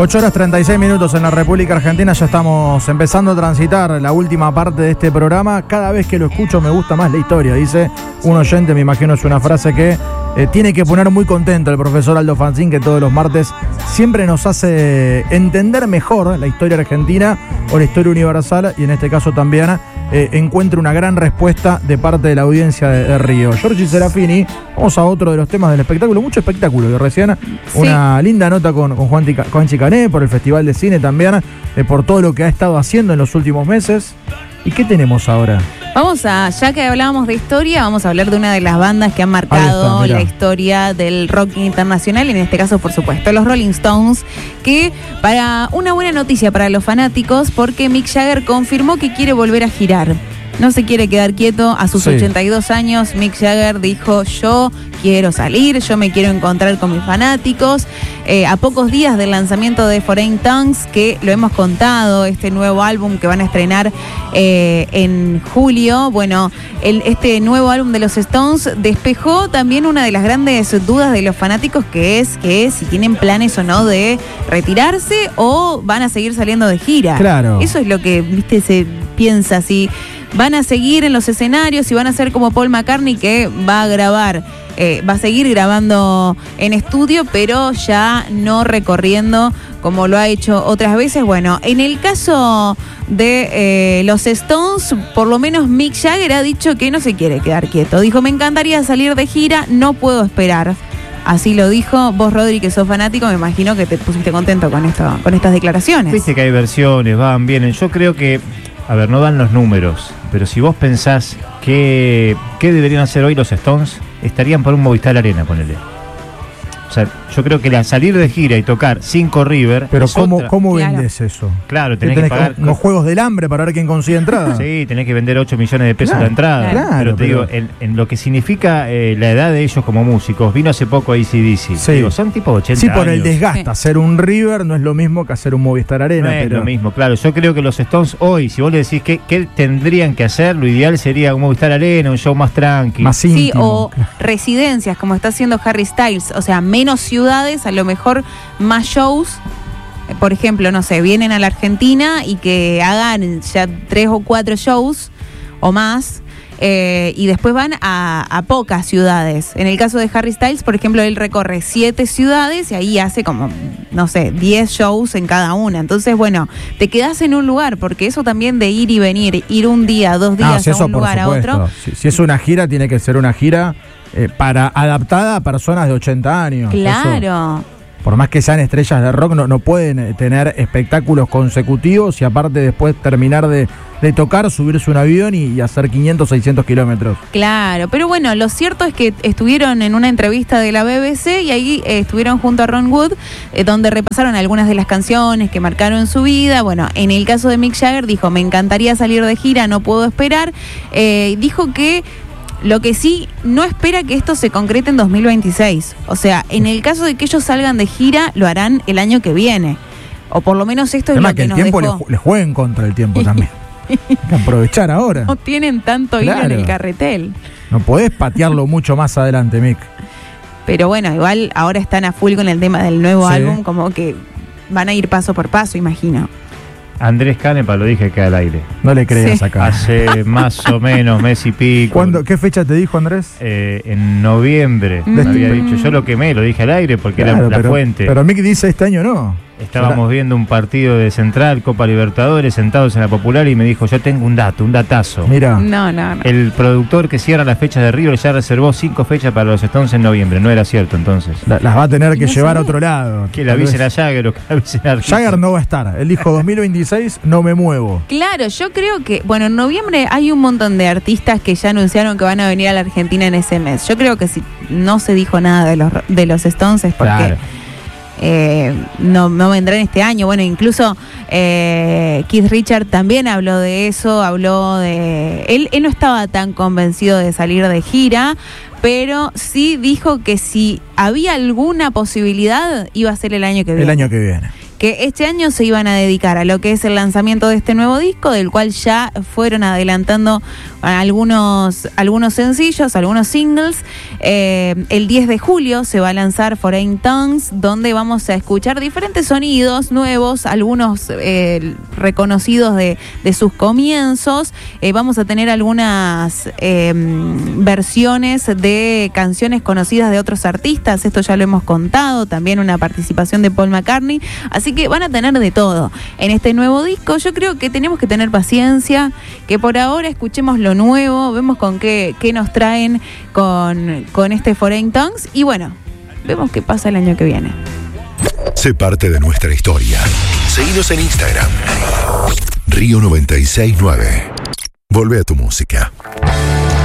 8 horas 36 minutos en la República Argentina. Ya estamos empezando a transitar la última parte de este programa. Cada vez que lo escucho me gusta más la historia, dice un oyente. Me imagino es una frase que tiene que poner muy contento el profesor Aldo Fancín, que todos los martes siempre nos hace entender mejor la historia argentina o la historia universal, y en este caso también encuentra una gran respuesta de parte de la audiencia de Río. Giorgi Serafini, vamos a otro de los temas del espectáculo, mucho espectáculo, que recién una linda nota con Juan Chicané por el Festival de Cine también, por todo lo que ha estado haciendo en los últimos meses. ¿Y qué tenemos ahora? Ya que hablábamos de historia, vamos a hablar de una de las bandas que han marcado la historia del rock internacional, y en este caso, por supuesto, los Rolling Stones, que para una buena noticia para los fanáticos, porque Mick Jagger confirmó que quiere volver a girar. No se quiere quedar quieto. A sus 82 años, Mick Jagger dijo: yo quiero salir, yo me quiero encontrar con mis fanáticos. A pocos días del lanzamiento de Foreign Tongues, que lo hemos contado, este nuevo álbum que van a estrenar en julio, bueno, este nuevo álbum de los Stones despejó también una de las grandes dudas de los fanáticos, que es si tienen planes o no de retirarse o van a seguir saliendo de gira. Claro. Eso es lo que, se piensa, si van a seguir en los escenarios, si van a ser como Paul McCartney, que va a grabar, va a seguir grabando en estudio, pero ya no recorriendo como lo ha hecho otras veces. Bueno, en el caso de los Stones, por lo menos Mick Jagger ha dicho que no se quiere quedar quieto. Dijo: me encantaría salir de gira, no puedo esperar. Así lo dijo. Vos, Rodri, que sos fanático, me imagino que te pusiste contento con estas declaraciones. Viste que hay versiones, van, vienen. Yo creo que, no dan los números, pero si vos pensás qué deberían hacer hoy los Stones, estarían por un Movistar Arena, ponele. O sea, yo creo que salir de gira y tocar 5 River. Pero ¿cómo vendes eso? Claro, tenés que pagar los juegos del hambre para ver quién consigue entrada. Sí, tenés que vender 8 millones de pesos la entrada. Claro, pero te digo, en lo que significa la edad de ellos como músicos, vino hace poco AC/DC. Sí. Digo, son tipo 80 años. Sí, por el desgaste. Hacer un River no es lo mismo que hacer un Movistar Arena. No es lo mismo, claro. Yo creo que los Stones hoy, si vos le decís qué tendrían que hacer, lo ideal sería un Movistar Arena, un show más tranqui. Más íntimo. Sí, o residencias, como está haciendo Harry Styles. O sea, menos ciudades, a lo mejor más shows. Por ejemplo, no sé, vienen a la Argentina y que hagan ya 3 o 4 shows o más, y después van a pocas ciudades. En el caso de Harry Styles, por ejemplo, él recorre 7 ciudades y ahí hace como, 10 shows en cada una. Entonces, bueno, te quedás en un lugar, porque eso también de ir y venir, ir un día, 2 días a un lugar a otro. Si es una gira, tiene que ser una gira adaptada a personas de 80 años. Claro. Eso, por más que sean estrellas de rock, no pueden tener espectáculos consecutivos y aparte después terminar de tocar, subirse un avión y hacer 500, 600 kilómetros. Claro, pero bueno, lo cierto es que estuvieron en una entrevista de la BBC y ahí estuvieron junto a Ron Wood, donde repasaron algunas de las canciones que marcaron su vida. Bueno, en el caso de Mick Jagger dijo: me encantaría salir de gira, no puedo esperar. Dijo que lo que sí, no espera que esto se concrete en 2026. O sea, en el caso de que ellos salgan de gira, lo harán el año que viene. O por lo menos esto es lo que nos dejó. El tiempo le juega en contra del tiempo también. Hay que aprovechar ahora. No tienen tanto hilo en el carretel. No podés patearlo mucho más adelante, Mick. Pero bueno, igual ahora están a full con el tema del nuevo álbum, como que van a ir paso por paso, imagino. Andrés Canepa, lo dije que al aire. No le creas acá. Hace más o menos mes y pico. ¿Qué fecha te dijo, Andrés? En noviembre me había dicho. Yo lo quemé, lo dije al aire porque era la fuente. Pero Mick dice este año no. Estábamos viendo un partido de Central, Copa Libertadores, sentados en la Popular, y me dijo: yo tengo un datazo. Mira. No. El productor que cierra las fechas de River ya reservó 5 fechas para los Stones en noviembre. No era cierto entonces. Las va a tener que llevar a otro lado. Que la avisen a Jagger o que la avisen a Argentina. Jagger no va a estar. Él dijo 2026, no me muevo. Claro, yo creo que, en noviembre hay un montón de artistas que ya anunciaron que van a venir a la Argentina en ese mes. Yo creo que si no se dijo nada de los Stones es porque... Claro. No vendrán este año. Bueno, incluso Keith Richards también habló de eso, él no estaba tan convencido de salir de gira, pero sí dijo que si había alguna posibilidad iba a ser el año que viene. El año que viene. que este año se iban a dedicar a lo que es el lanzamiento de este nuevo disco, del cual ya fueron adelantando algunos sencillos, algunos singles. El 10 de julio se va a lanzar Foreign Tongues, donde vamos a escuchar diferentes sonidos nuevos, algunos reconocidos de sus comienzos. Vamos a tener algunas versiones de canciones conocidas de otros artistas, esto ya lo hemos contado, también una participación de Paul McCartney, así que van a tener de todo en este nuevo disco. Yo creo que tenemos que tener paciencia, que por ahora escuchemos lo nuevo, vemos con qué nos traen con este Foreign Tongues y bueno, vemos qué pasa el año que viene. Sé parte de nuestra historia. Seguinos en Instagram. Río 96.9. Volvé a tu música.